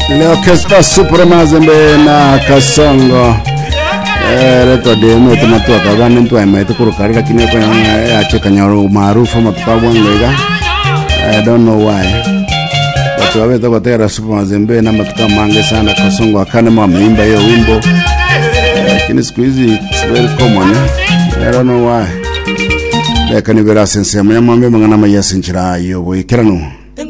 Leo Kespa Super Mazembe na Kasongo. Rekodi mwetu matua kagani mtu aimetu kurukari lakini kwa acheka nyaru maarufu matukabu ngega. I don't know why. Watu wawetu kwa tera Super Mazembe na matuka mange sana Kasongo akane mameimba hiyo wimbo. Lakini siku hizi it's very common. I don't know why. Leka ni vera sense ya mwambe mangana mayasinchira hiyo boy kirano.